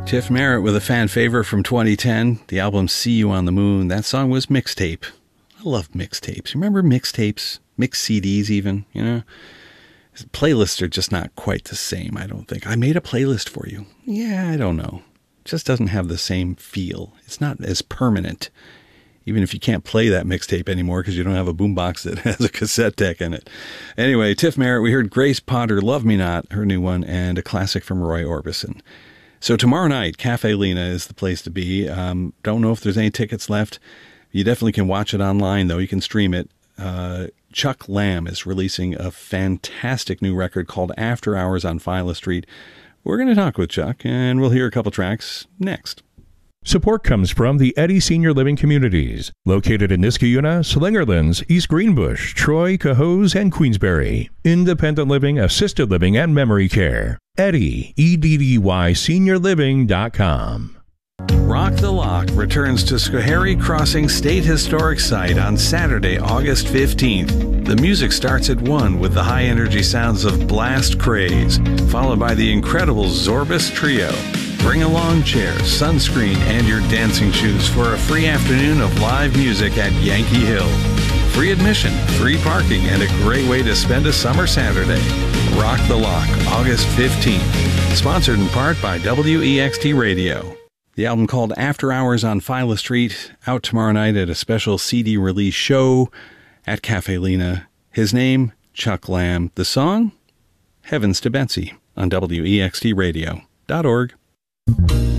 Tiff Merritt with a fan favorite from 2010, the album See You on the Moon. That song was Mixtape. I love mixtapes. Remember mixtapes? Mixed CDs even, you know? Playlists are just not quite the same, I don't think. I made a playlist for you. Yeah, I don't know. It just doesn't have the same feel. It's not as permanent. Even if you can't play that mixtape anymore because you don't have a boombox that has a cassette deck in it. Anyway, Tiff Merritt, we heard Grace Potter, Love Me Not, her new one, and a classic from Roy Orbison. So tomorrow night, Cafe Lena is the place to be. Don't know if there's any tickets left. You definitely can watch it online, though. You can stream it. Chuck Lamb is releasing a fantastic new record called After Hours on Phyla Street. We're going to talk with Chuck, and we'll hear a couple tracks next. Support comes from the Eddy Senior Living Communities, located in Niskayuna, Slingerlands, East Greenbush, Troy, Cohoes, and Queensbury. Independent living, assisted living, and memory care. Eddy, EDDY, seniorliving.com. Rock the Lock returns to Schoharie Crossing State Historic Site on Saturday, August 15th. The music starts at 1 with the high-energy sounds of Blast Craze, followed by the incredible Zorbus Trio. Bring a lawn chair, sunscreen, and your dancing shoes for a free afternoon of live music at Yankee Hill. Free admission, free parking, and a great way to spend a summer Saturday. Rock the Lock, August 15th. Sponsored in part by WEXT Radio. The album called After Hours on Phyla Street, out tomorrow night at a special CD release show at Cafe Lena. His name, Chuck Lamb. The song, Heavens to Betsy, on WEXTradio.org.